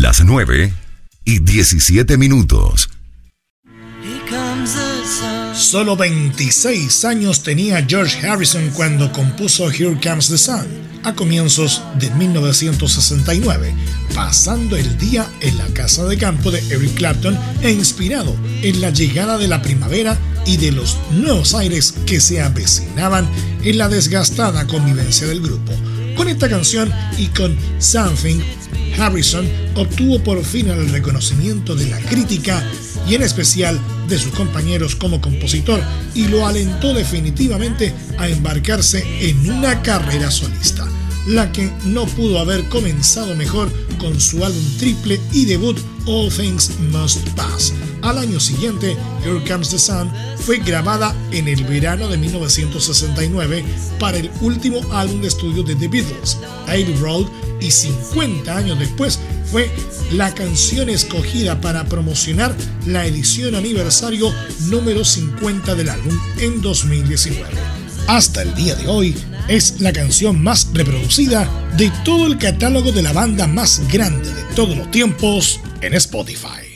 Las 9:17. Solo 26 años tenía George Harrison cuando compuso Here Comes the Sun, a comienzos de 1969, pasando el día en la casa de campo de Eric Clapton e inspirado en la llegada de la primavera y de los nuevos aires que se avecinaban en la desgastada convivencia del grupo. Con esta canción y con Something, Harrison obtuvo por fin el reconocimiento de la crítica y en especial de sus compañeros como compositor, y lo alentó definitivamente a embarcarse en una carrera solista, la que no pudo haber comenzado mejor con su álbum triple y debut All Things Must Pass. Al año siguiente, Here Comes the Sun fue grabada en el verano de 1969 para el último álbum de estudio de The Beatles, Abbey Road, y 50 años después fue la canción escogida para promocionar la edición aniversario número 50 del álbum en 2019. Hasta el día de hoy es la canción más reproducida de todo el catálogo de la banda más grande de todos los tiempos en Spotify.